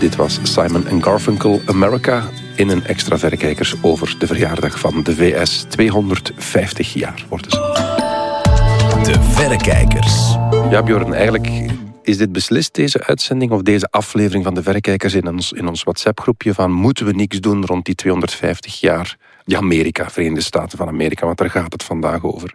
Dit was Simon & Garfunkel, America, in een extra verrekijkers over de verjaardag van de VS. 250 jaar worden ze. De Verrekijkers. Ja, Björn, eigenlijk is dit beslist, deze uitzending of deze aflevering van de Verrekijkers in ons WhatsApp-groepje van moeten we niks doen rond die 250 jaar Amerika, Verenigde Staten van Amerika, want daar gaat het vandaag over.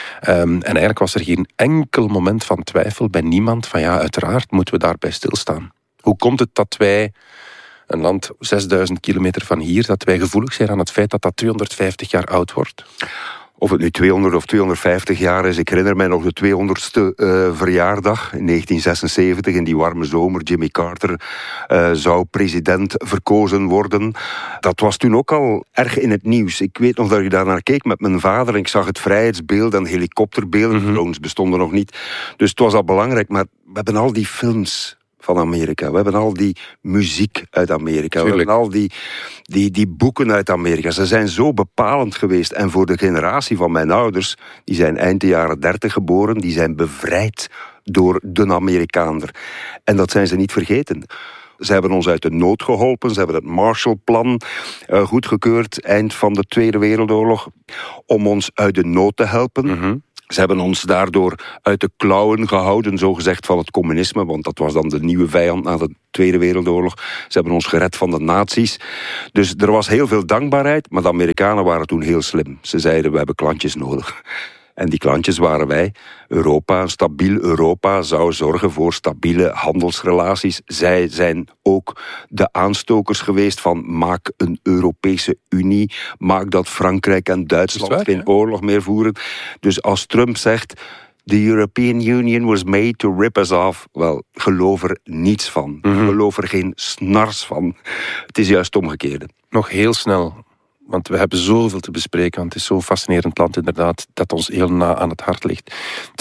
En eigenlijk was er geen enkel moment van twijfel bij niemand van ja, uiteraard moeten we daarbij stilstaan. Hoe komt het dat wij, een land 6000 kilometer van hier, dat wij gevoelig zijn aan het feit dat dat 250 jaar oud wordt? Of het nu 200 of 250 jaar is. Ik herinner mij nog de 200ste verjaardag in 1976. In die warme zomer. Jimmy Carter zou president verkozen worden. Dat was toen ook al erg in het nieuws. Ik weet nog dat ik daar naar keek met mijn vader. En ik zag het vrijheidsbeeld en helikopterbeelden. Drones bestonden nog niet. Dus het was al belangrijk. Maar we hebben al die films van Amerika. We hebben al die muziek uit Amerika. Tuurlijk. We hebben al die boeken uit Amerika. Ze zijn zo bepalend geweest. En voor de generatie van mijn ouders, die zijn eind de jaren 30 geboren, die zijn bevrijd door de Amerikaaner. En dat zijn ze niet vergeten. Ze hebben ons uit de nood geholpen. Ze hebben het Marshallplan goedgekeurd, eind van de Tweede Wereldoorlog, om ons uit de nood te helpen. Mm-hmm. Ze hebben ons daardoor uit de klauwen gehouden, zogezegd, van het communisme, want dat was dan de nieuwe vijand na de Tweede Wereldoorlog. Ze hebben ons gered van de nazi's. Dus er was heel veel dankbaarheid, maar de Amerikanen waren toen heel slim. Ze zeiden, we hebben klantjes nodig. En die klantjes waren wij. Europa, een stabiel Europa, zou zorgen voor stabiele handelsrelaties. Zij zijn ook de aanstokers geweest van maak een Europese Unie. Maak dat Frankrijk en Duitsland geen oorlog meer voeren. Dus als Trump zegt, the European Union was made to rip us off. Wel, geloof er niets van. Geloof er geen snars van. Het is juist het omgekeerde. Nog heel snel. Want we hebben zoveel te bespreken, want het is zo'n fascinerend land inderdaad, dat ons heel na aan het hart ligt.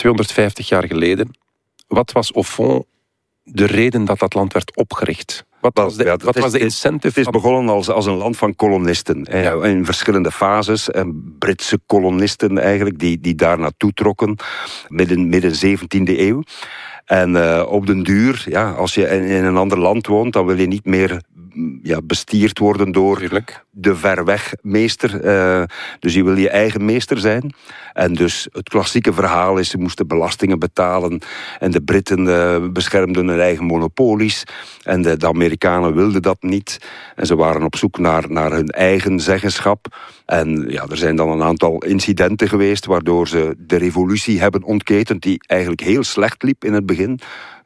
250 jaar geleden, wat was au fond de reden dat dat land werd opgericht? Wat was de incentive? Het is begonnen als een land van kolonisten. Ja. In verschillende fases. Britse kolonisten eigenlijk, die daar naartoe trokken. Midden 17e eeuw. En op den duur, ja, als je in een ander land woont, dan wil je niet meer bestierd worden door de verwegmeester. Dus je wil je eigen meester zijn. En dus het klassieke verhaal is, ze moesten belastingen betalen. En de Britten beschermden hun eigen monopolies. En de Amerikanen wilden dat niet. En ze waren op zoek naar hun eigen zeggenschap. En ja, er zijn dan een aantal incidenten geweest waardoor ze de revolutie hebben ontketend, die eigenlijk heel slecht liep in het begin.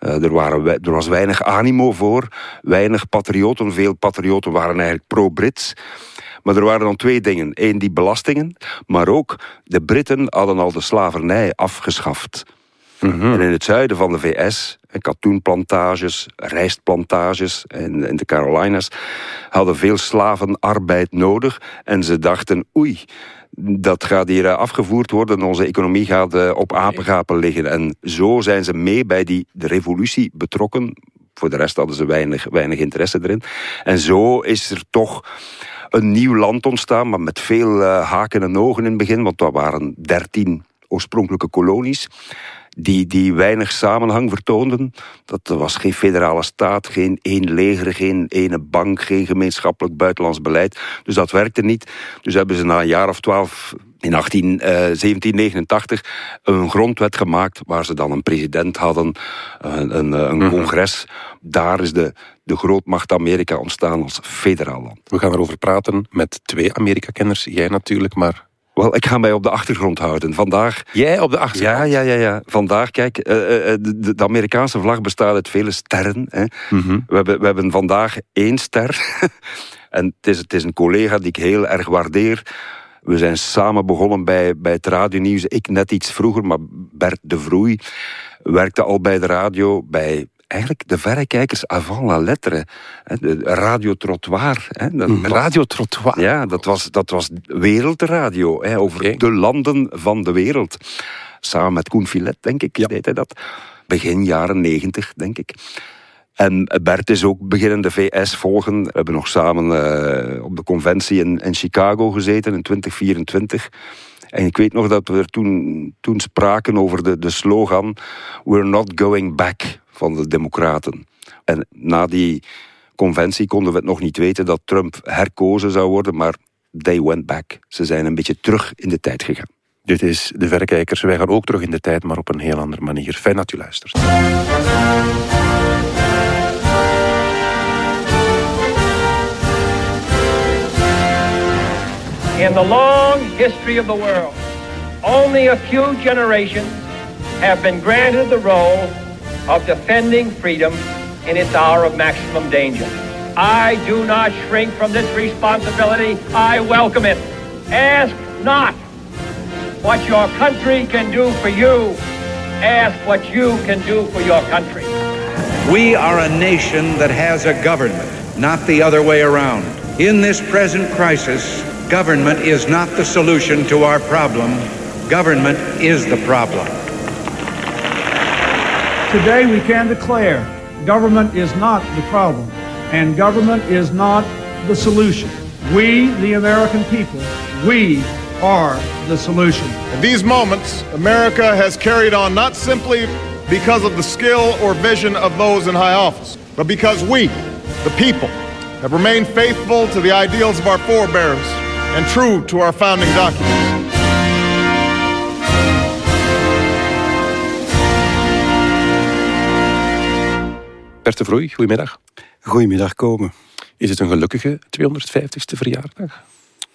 Er was weinig animo voor, weinig patrioten. Veel patrioten waren eigenlijk pro-Brits. Maar er waren dan twee dingen. Eén, die belastingen, maar ook de Britten hadden al de slavernij afgeschaft. En in het zuiden van de VS, katoenplantages, rijstplantages in de Carolinas, hadden veel slavenarbeid nodig. En ze dachten, oei, dat gaat hier afgevoerd worden, onze economie gaat op apengapen liggen. En zo zijn ze mee bij de revolutie betrokken. Voor de rest hadden ze weinig interesse erin. En zo is er toch een nieuw land ontstaan, maar met veel haken en ogen in het begin, want dat waren 13 oorspronkelijke kolonies. Die weinig samenhang vertoonden. Dat was geen federale staat, geen één leger, geen ene bank, geen gemeenschappelijk buitenlands beleid. Dus dat werkte niet. Dus hebben ze na een jaar of 12, in 1789, een grondwet gemaakt waar ze dan een president hadden, een congres. Daar is de grootmacht Amerika ontstaan als federaal land. We gaan erover praten met 2 Amerika-kenners. Jij natuurlijk, maar... Wel, ik ga mij op de achtergrond houden. Vandaag... Jij op de achtergrond? Ja. Vandaag, kijk, de Amerikaanse vlag bestaat uit vele sterren. Hè. We hebben vandaag 1 ster. En het is een collega die ik heel erg waardeer. We zijn samen begonnen bij het radionieuws. Ik net iets vroeger, maar Bert de Vroei werkte al bij de radio, bij... Eigenlijk de verrekijkers avant la lettre. De radiotrottoir. Radiotrottoir? Ja, dat was wereldradio. Over de landen van de wereld. Samen met Koen Filet, denk ik, deed hij dat. Begin jaren 90, denk ik. En Bert is ook beginnende VS volgen. We hebben nog samen op de conventie in Chicago gezeten in 2024. En ik weet nog dat we er toen spraken over de slogan We're not going back van de Democraten. En na die conventie konden we het nog niet weten dat Trump herkozen zou worden, maar they went back. Ze zijn een beetje terug in de tijd gegaan. Dit is De Verrekijkers. Wij gaan ook terug in de tijd, maar op een heel andere manier. Fijn dat u luistert. In the long history of the world, only a few generations have been granted the role of defending freedom in its hour of maximum danger. I do not shrink from this responsibility. I welcome it. Ask not what your country can do for you. Ask what you can do for your country. We are a nation that has a government, not the other way around. In this present crisis, government is not the solution to our problem. Government is the problem. Today we can declare government is not the problem and government is not the solution. We, the American people, we are the solution. In these moments, America has carried on not simply because of the skill or vision of those in high office, but because we, the people, have remained faithful to the ideals of our forebears and true to our founding documents. Bert de Vroei, goedemiddag. Goedemiddag, Komen. Is het een gelukkige 250ste verjaardag?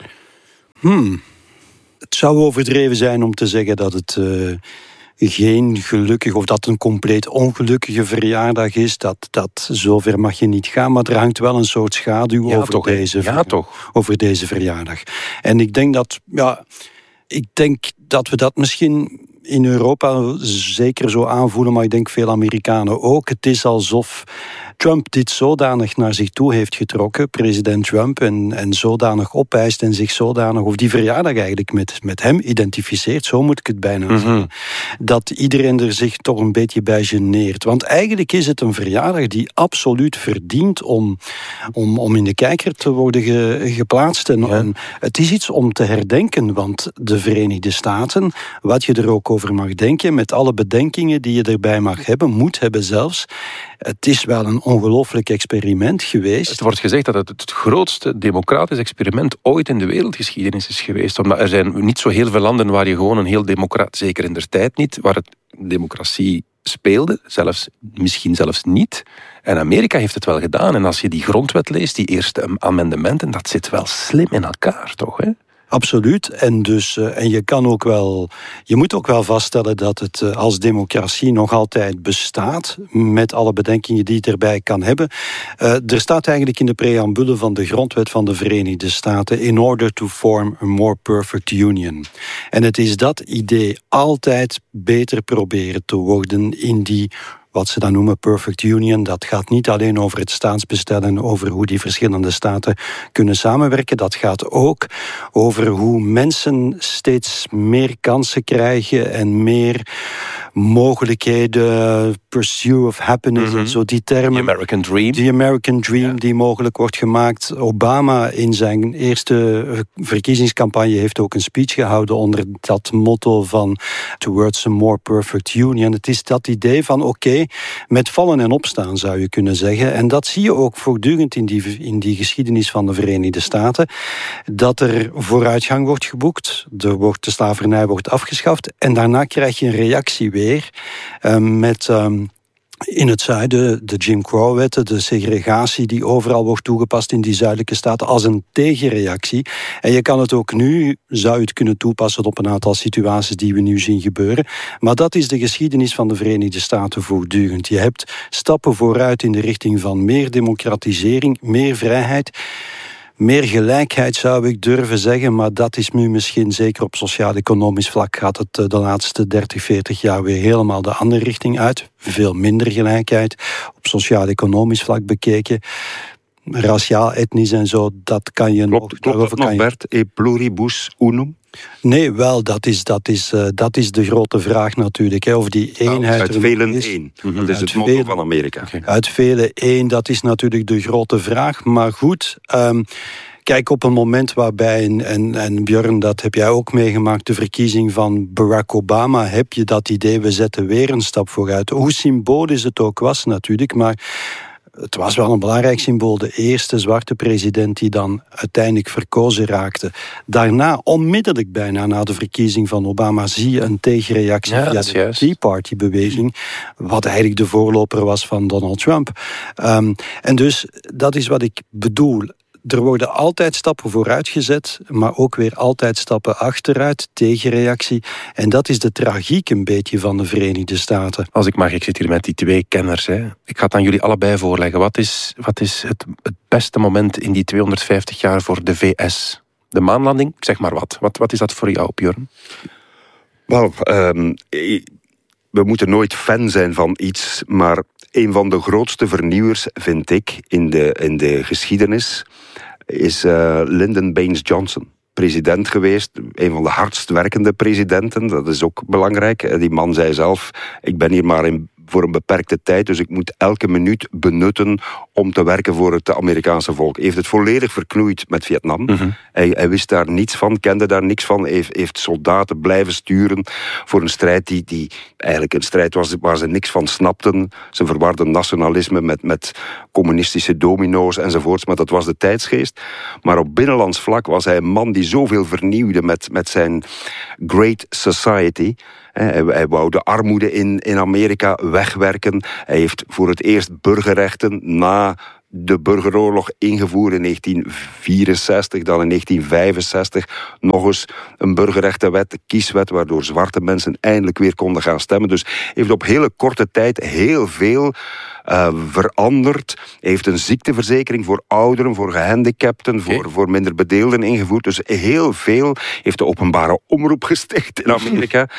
Het zou overdreven zijn om te zeggen dat het geen gelukkig of dat een compleet ongelukkige verjaardag is. Dat zover mag je niet gaan, maar er hangt wel een soort schaduw over deze verjaardag. En ik denk dat we dat misschien in Europa zeker zo aanvoelen, maar ik denk veel Amerikanen ook. Het is alsof Trump dit zodanig naar zich toe heeft getrokken, president Trump, en zodanig opeist en zich zodanig, of die verjaardag eigenlijk met hem identificeert, zo moet ik het bijna zeggen, dat iedereen er zich toch een beetje bij geneert. Want eigenlijk is het een verjaardag die absoluut verdient om in de kijker te worden geplaatst. En het is iets om te herdenken, want de Verenigde Staten, wat je er ook over mag denken, met alle bedenkingen die je erbij mag hebben, moet hebben zelfs, het is wel een ongelooflijk experiment geweest. Het wordt gezegd dat het grootste democratisch experiment ooit in de wereldgeschiedenis is geweest. Omdat er zijn niet zo heel veel landen waar je gewoon een heel zeker in der tijd niet, waar het democratie speelde, misschien zelfs niet. En Amerika heeft het wel gedaan. En als je die grondwet leest, die eerste amendementen, dat zit wel slim in elkaar, toch, hè? Absoluut. En je moet ook wel vaststellen dat het als democratie nog altijd bestaat, met alle bedenkingen die het erbij kan hebben. Er staat eigenlijk in de preambule van de grondwet van de Verenigde Staten: in order to form a more perfect union. En het is dat idee altijd beter proberen te worden in die, wat ze dan noemen perfect union. Dat gaat niet alleen over het staatsbestel en over hoe die verschillende staten kunnen samenwerken. Dat gaat ook over hoe mensen steeds meer kansen krijgen en meer mogelijkheden, pursuit of happiness, en zo die termen. The American Dream. The American Dream, die mogelijk wordt gemaakt. Obama in zijn eerste verkiezingscampagne heeft ook een speech gehouden onder dat motto van Towards a More Perfect Union. Het is dat idee van oké, met vallen en opstaan zou je kunnen zeggen. En dat zie je ook voortdurend in die geschiedenis van de Verenigde Staten. Dat er vooruitgang wordt geboekt, de slavernij wordt afgeschaft en daarna krijg je een reactie weer met in het zuiden de Jim Crow-wetten, de segregatie die overal wordt toegepast in die zuidelijke staten als een tegenreactie. En je kan het ook nu, zou je het kunnen toepassen op een aantal situaties die we nu zien gebeuren. Maar dat is de geschiedenis van de Verenigde Staten voortdurend. Je hebt stappen vooruit in de richting van meer democratisering, meer vrijheid, meer gelijkheid zou ik durven zeggen, maar dat is nu misschien zeker op sociaal-economisch vlak gaat het de laatste 30, 40 jaar weer helemaal de andere richting uit. Veel minder gelijkheid op sociaal-economisch vlak bekeken. Raciaal, etnisch en zo, dat kan je Klopt dat nog, Bert? E pluribus unum? Nee, wel, dat is de grote vraag natuurlijk. Hè, of die eenheid uit velen één. Dat is het motto van Amerika. Uit velen één, dat is natuurlijk de grote vraag. Maar goed, kijk, op een moment waarbij, en Björn, dat heb jij ook meegemaakt, de verkiezing van Barack Obama, heb je dat idee, we zetten weer een stap vooruit. Hoe symbolisch het ook was natuurlijk, maar Het was wel een belangrijk symbool. De eerste zwarte president die dan uiteindelijk verkozen raakte. Daarna, onmiddellijk bijna na de verkiezing van Obama, zie je een tegenreactie via de Tea Party-beweging, wat eigenlijk de voorloper was van Donald Trump. En dus, dat is wat ik bedoel. Er worden altijd stappen vooruit gezet, maar ook weer altijd stappen achteruit, tegenreactie. En dat is de tragiek een beetje van de Verenigde Staten. Als ik mag, ik zit hier met die twee kenners. Hè. Ik ga het aan jullie allebei voorleggen. Wat is het beste moment in die 250 jaar voor de VS? De maanlanding? Zeg maar wat. Wat is dat voor jou, Björn? Wel, we moeten nooit fan zijn van iets, maar een van de grootste vernieuwers, vind ik, in de geschiedenis, is Lyndon Baines Johnson. President geweest, een van de hardst werkende presidenten, dat is ook belangrijk. Die man zei zelf, ik ben hier maar voor een beperkte tijd, dus ik moet elke minuut benutten om te werken voor het Amerikaanse volk. Hij heeft het volledig verknoeid met Vietnam. Mm-hmm. Hij wist daar niets van, kende daar niks van, heeft soldaten blijven sturen voor een strijd die eigenlijk een strijd was waar ze niks van snapten. Ze verwarden nationalisme met communistische domino's enzovoorts, maar dat was de tijdsgeest. Maar op binnenlands vlak was hij een man die zoveel vernieuwde met zijn Great Society. Hij wou de armoede in Amerika wegwerken. Hij heeft voor het eerst burgerrechten na de burgeroorlog ingevoerd in 1964, dan in 1965 nog eens een burgerrechtenwet, de kieswet, waardoor zwarte mensen eindelijk weer konden gaan stemmen. Dus hij heeft op hele korte tijd heel veel veranderd. Hij heeft een ziekteverzekering voor ouderen, voor gehandicapten, voor minder bedeelden ingevoerd. Dus heel veel. Heeft de openbare omroep gesticht in Amerika.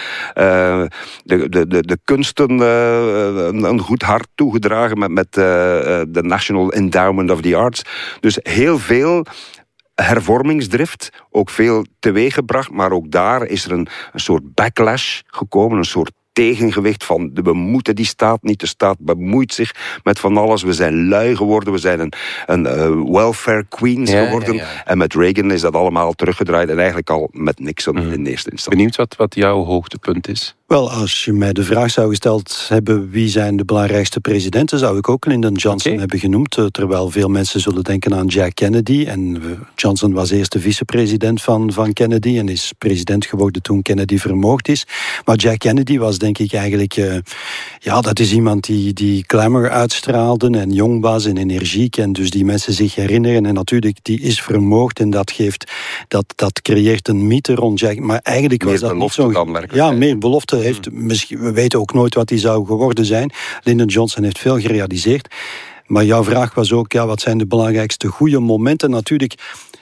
De kunsten een goed hart toegedragen met de National Endowment of the Arts. Dus heel veel hervormingsdrift, ook veel teweeggebracht, maar ook daar is er een soort backlash gekomen, een soort tegengewicht van we moeten die staat niet, de staat bemoeit zich met van alles, we zijn lui geworden, we zijn een welfare queens geworden. Ja. En met Reagan is dat allemaal teruggedraaid en eigenlijk al met Nixon in eerste instantie. Benieuwd wat jouw hoogtepunt is? Wel, als je mij de vraag zou gesteld hebben wie zijn de belangrijkste presidenten, zou ik ook Lyndon Johnson hebben genoemd, terwijl veel mensen zullen denken aan Jack Kennedy. En Johnson was eerst de vicepresident van Kennedy en is president geworden toen Kennedy vermoord is. Maar Jack Kennedy was denk ik eigenlijk, dat is iemand die glamour uitstraalde en jong was en energiek en dus die mensen zich herinneren. En natuurlijk, die is vermoord en dat creëert een mythe rond Jack. Maar eigenlijk meer was dat niet zo. Ja, meer belofte. We weten ook nooit wat hij zou geworden zijn. Lyndon Johnson heeft veel gerealiseerd. Maar jouw vraag was ook, wat zijn de belangrijkste goede momenten? Natuurlijk,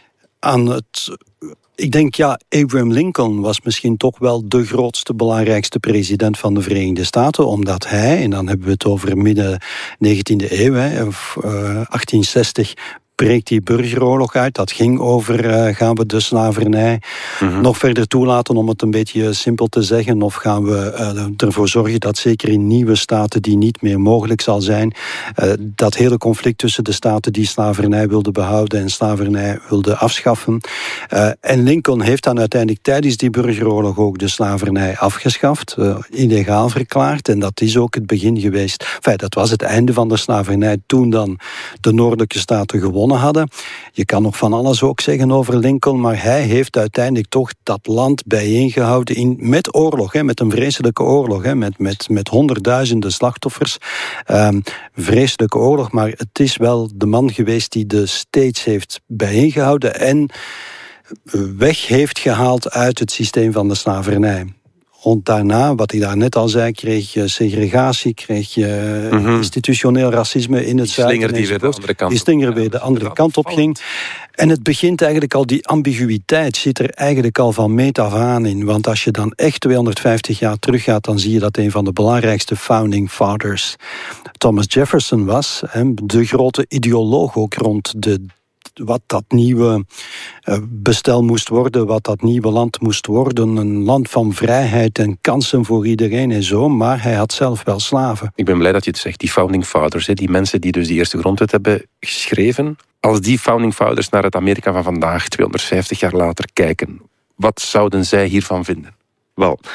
ik denk, Abraham Lincoln was misschien toch wel de grootste, belangrijkste president van de Verenigde Staten, omdat hij, en dan hebben we het over midden 19e eeuw, 1860, breekt die burgeroorlog uit. Dat ging over, gaan we de slavernij nog verder toelaten, om het een beetje simpel te zeggen, of gaan we ervoor zorgen dat zeker in nieuwe staten die niet meer mogelijk zal zijn, dat hele conflict tussen de staten die slavernij wilden behouden en slavernij wilden afschaffen. En Lincoln heeft dan uiteindelijk tijdens die burgeroorlog ook de slavernij afgeschaft, illegaal verklaard, en dat is ook het begin geweest. Dat was het einde van de slavernij toen dan de noordelijke staten gewonnen hadden. Je kan nog van alles ook zeggen over Lincoln, maar hij heeft uiteindelijk toch dat land bijeengehouden met oorlog, met een vreselijke oorlog, met honderdduizenden slachtoffers. Vreselijke oorlog, maar het is wel de man geweest die de States heeft bijeengehouden en weg heeft gehaald uit het systeem van de slavernij. Want daarna, wat ik daar net al zei, kreeg je segregatie, kreeg je institutioneel racisme in het zuiden. Die slinger weer de andere kant op ging. En het begint eigenlijk al, die ambiguïteit zit er eigenlijk al van meet af aan in. Want als je dan echt 250 jaar teruggaat, dan zie je dat een van de belangrijkste founding fathers Thomas Jefferson was. De grote ideoloog ook rond wat dat nieuwe bestel moest worden, wat dat nieuwe land moest worden. Een land van vrijheid en kansen voor iedereen en zo, maar hij had zelf wel slaven. Ik ben blij dat je het zegt, die founding fathers, die mensen die dus die eerste grondwet hebben geschreven. Als die founding fathers naar het Amerika van vandaag, 250 jaar later, kijken, wat zouden zij hiervan vinden? Wel,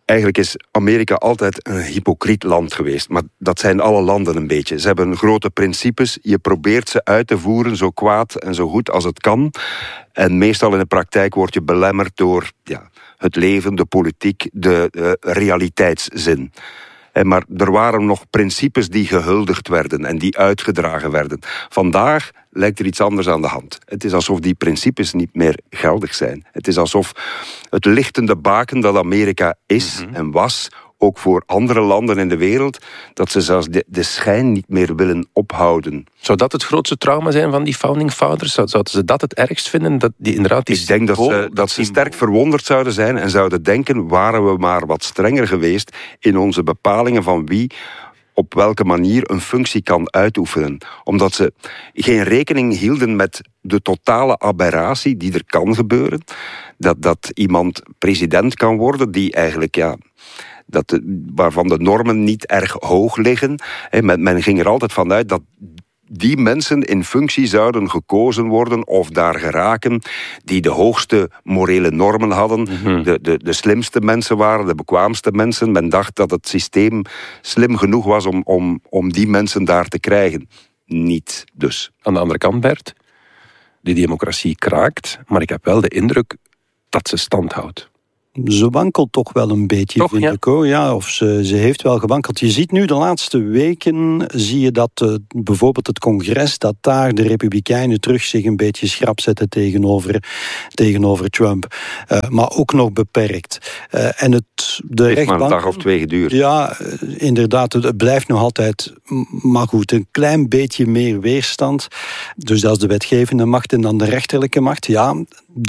Eigenlijk is Amerika altijd een hypocriet land geweest. Maar dat zijn alle landen een beetje. Ze hebben grote principes. Je probeert ze uit te voeren zo kwaad en zo goed als het kan. En meestal in de praktijk word je belemmerd door het leven, de politiek, de realiteitszin. Maar er waren nog principes die gehuldigd werden en die uitgedragen werden. Vandaag lijkt er iets anders aan de hand. Het is alsof die principes niet meer geldig zijn. Het is alsof het lichtende baken dat Amerika is en was, ook voor andere landen in de wereld, dat ze zelfs de schijn niet meer willen ophouden. Zou dat het grootste trauma zijn van die founding fathers? Zouden ze dat het ergst vinden? Dat die inderdaad Ik denk dat ze sterk verwonderd zouden zijn en zouden denken, waren we maar wat strenger geweest in onze bepalingen van wie op welke manier een functie kan uitoefenen. Omdat ze geen rekening hielden met de totale aberratie die er kan gebeuren. Dat iemand president kan worden die eigenlijk waarvan de normen niet erg hoog liggen. Men ging er altijd vanuit dat die mensen in functie zouden gekozen worden of daar geraken die de hoogste morele normen hadden, de slimste mensen waren, de bekwaamste mensen. Men dacht dat het systeem slim genoeg was om die mensen daar te krijgen. Niet dus. Aan de andere kant, Bert, die democratie kraakt, maar ik heb wel de indruk dat ze stand houdt. Ze wankelt toch wel een beetje, toch, vind ja? ik hoor. Ja, of ze heeft wel gewankeld. Je ziet nu de laatste weken, zie je dat bijvoorbeeld het congres, dat daar de Republikeinen terug zich een beetje schrap zetten tegenover Trump. Maar ook nog beperkt. En de rechtbank... maar een dag of 2 geduurd. Ja, inderdaad. Het blijft nog altijd, maar goed, een klein beetje meer weerstand. Dus dat is de wetgevende macht en dan de rechterlijke macht. Ja,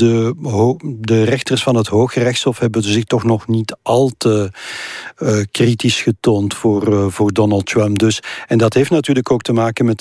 de rechters van het Hooggerechtshof hebben zich toch nog niet al te kritisch getoond voor Donald Trump. Dus, en dat heeft natuurlijk ook te maken met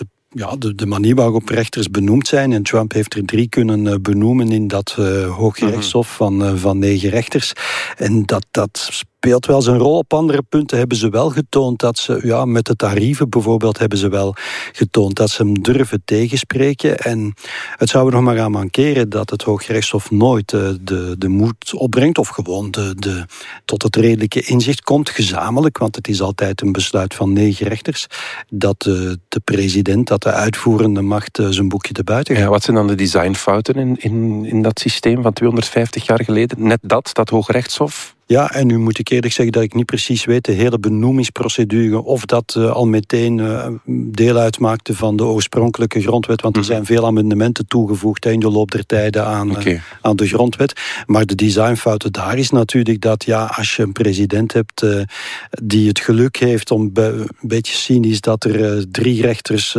de manier waarop rechters benoemd zijn. En Trump heeft er 3 kunnen benoemen in dat Hooggerechtshof van 9 rechters. En dat speelt wel zijn rol. Op andere punten hebben ze wel getoond dat ze, met de tarieven bijvoorbeeld, hebben ze wel getoond dat ze hem durven tegenspreken. En het zou er nog maar aan mankeren dat het Hooggerechtshof nooit de moed opbrengt, of gewoon tot het redelijke inzicht komt, gezamenlijk, want het is altijd een besluit van 9 rechters, dat de president, dat de uitvoerende macht zijn boekje te buiten gaat. Ja, wat zijn dan de designfouten in dat systeem van 250 jaar geleden? Net dat Hooggerechtshof? Ja, en nu moet ik eerlijk zeggen dat ik niet precies weet, de hele benoemingsprocedure, of dat al meteen deel uitmaakte van de oorspronkelijke grondwet, want er zijn veel amendementen toegevoegd in de loop der tijden aan de grondwet. Maar de designfouten daar is natuurlijk dat, als je een president hebt die het geluk heeft om een beetje cynisch dat er 3 rechters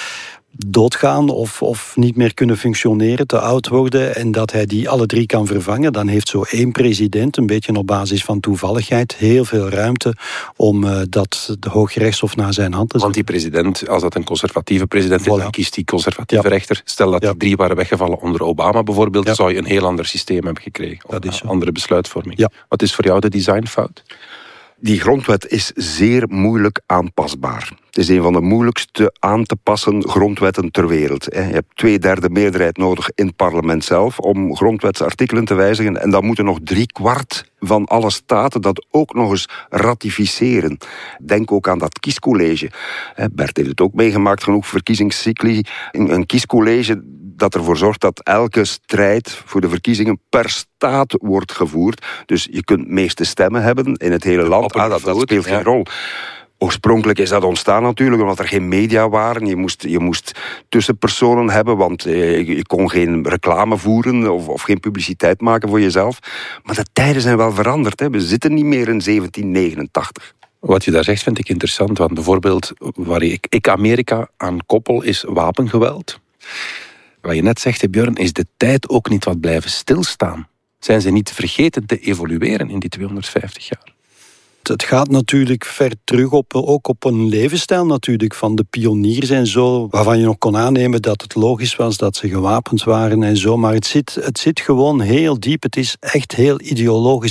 doodgaan of niet meer kunnen functioneren, te oud worden, en dat hij die alle 3 kan vervangen, dan heeft zo 1 president, een beetje op basis van toevalligheid, heel veel ruimte om dat de Hooggerechtshof naar zijn hand te zetten. Want die president, als dat een conservatieve president is, dan kiest die conservatieve rechter. Stel dat die 3 waren weggevallen onder Obama bijvoorbeeld, dan zou je een heel ander systeem hebben gekregen. Of een andere besluitvorming. Ja. Wat is voor jou de designfout? Die grondwet is zeer moeilijk aanpasbaar. Het is een van de moeilijkste aan te passen grondwetten ter wereld. Je hebt 2/3 meerderheid nodig in het parlement zelf om grondwetsartikelen te wijzigen. En dan moeten nog 3/4 van alle staten dat ook nog eens ratificeren. Denk ook aan dat kiescollege. Bert heeft het ook meegemaakt, genoeg verkiezingscycli. Een kiescollege dat ervoor zorgt dat elke strijd voor de verkiezingen per staat wordt gevoerd. Dus je kunt meeste stemmen hebben in het hele land. Dat speelt geen rol. Oorspronkelijk is dat ontstaan natuurlijk omdat er geen media waren. Je moest tussenpersonen hebben, want je kon geen reclame voeren of geen publiciteit maken voor jezelf. Maar de tijden zijn wel veranderd. We zitten niet meer in 1789. Wat je daar zegt vind ik interessant, want bijvoorbeeld waar ik Amerika aan koppel is wapengeweld. Wat je net zegt, Björn, is de tijd ook niet wat blijven stilstaan. Zijn ze niet vergeten te evolueren in die 250 jaar? Het gaat natuurlijk ver terug ook op een levensstijl natuurlijk van de pioniers en zo, waarvan je nog kon aannemen dat het logisch was dat ze gewapend waren en zo, maar het zit gewoon heel diep. Het is echt heel ideologisch.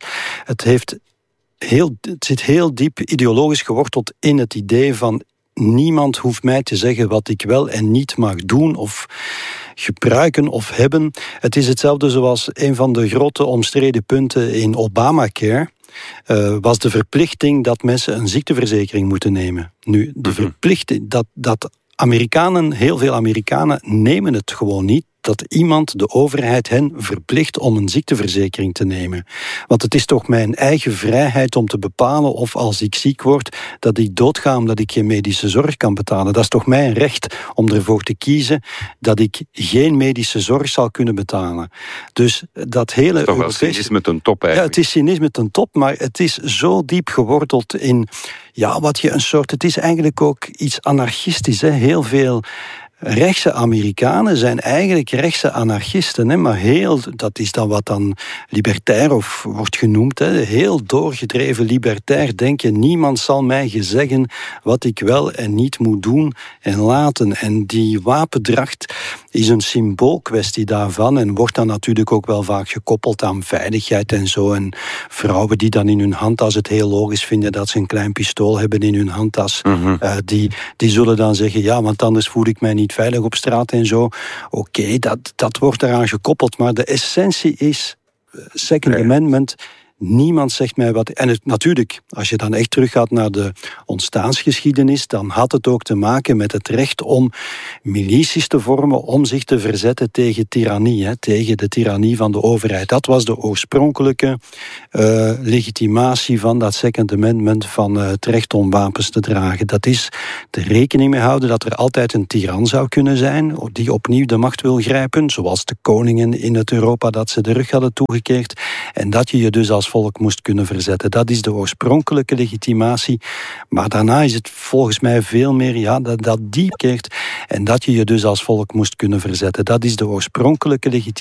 Het zit heel diep ideologisch geworteld in het idee van niemand hoeft mij te zeggen wat ik wel en niet mag doen of gebruiken of hebben. Het is hetzelfde zoals een van de grote omstreden punten in Obamacare. was de verplichting dat mensen een ziekteverzekering moeten nemen. Nu, de verplichting dat Amerikanen, heel veel Amerikanen nemen het gewoon niet, dat iemand, de overheid, hen verplicht om een ziekteverzekering te nemen. Want het is toch mijn eigen vrijheid om te bepalen of als ik ziek word, dat ik doodga omdat ik geen medische zorg kan betalen. Dat is toch mijn recht om ervoor te kiezen dat ik geen medische zorg zal kunnen betalen. Dus dat hele... Het is toch wel cynisme ten top eigenlijk. Ja, het is cynisme ten top, maar het is zo diep geworteld in... Ja, wat je een soort... Het is eigenlijk ook iets anarchistisch, hè. Heel veel... Rechtse Amerikanen zijn eigenlijk rechtse anarchisten, hè, maar dat is dan wat dan libertair of wordt genoemd, hè, heel doorgedreven libertair denken. Niemand zal mij zeggen wat ik wel en niet moet doen en laten. En die wapendracht is een symboolkwestie daarvan en wordt dan natuurlijk ook wel vaak gekoppeld aan veiligheid en zo. En vrouwen die dan in hun handtas het heel logisch vinden dat ze een klein pistool hebben in hun handtas, die zullen dan zeggen, ja, want anders voel ik mij niet veilig op straat en zo. Oké, dat wordt eraan gekoppeld, maar de essentie is Second Amendment. Niemand zegt mij wat... En natuurlijk, als je dan echt teruggaat naar de ontstaansgeschiedenis, dan had het ook te maken met het recht om milities te vormen, om zich te verzetten tegen tirannie, hè, tegen de tirannie van de overheid. Dat was de oorspronkelijke legitimatie van dat Second Amendment, van het recht om wapens te dragen. Dat is er rekening mee houden dat er altijd een tiran zou kunnen zijn, die opnieuw de macht wil grijpen, zoals de koningen in het Europa dat ze de rug hadden toegekeerd, en dat je dus als volk moest kunnen verzetten. Dat is de oorspronkelijke legitimatie. Maar daarna is het volgens mij veel meer dat diep keert en dat je dus als volk moest kunnen verzetten. Dat is de oorspronkelijke legitimatie.